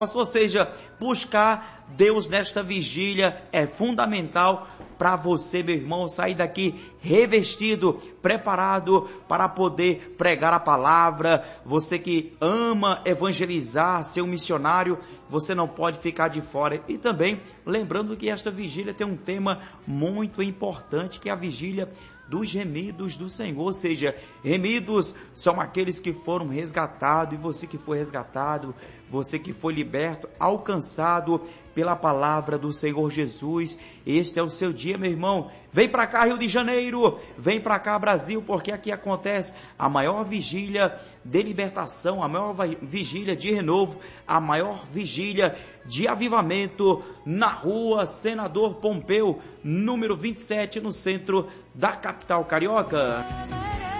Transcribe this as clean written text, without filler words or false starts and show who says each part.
Speaker 1: Ou seja, buscar Deus nesta vigília é fundamental para você, meu irmão, sair daqui revestido, preparado para poder pregar a palavra. Você que ama evangelizar, ser um missionário, você não pode ficar de fora. E também, lembrando que esta vigília tem um tema muito importante, que é a vigília dos gemidos do Senhor. Ou seja, remidos são aqueles que foram resgatados, e você que foi resgatado, você que foi liberto, alcançado pela palavra do Senhor Jesus. Este é o seu dia, meu irmão. Vem para cá, Rio de Janeiro, vem para cá, Brasil, porque aqui acontece a maior vigília de libertação, a maior vigília de renovo, a maior vigília de avivamento na rua Senador Pompeu, número 27, no centro da capital carioca.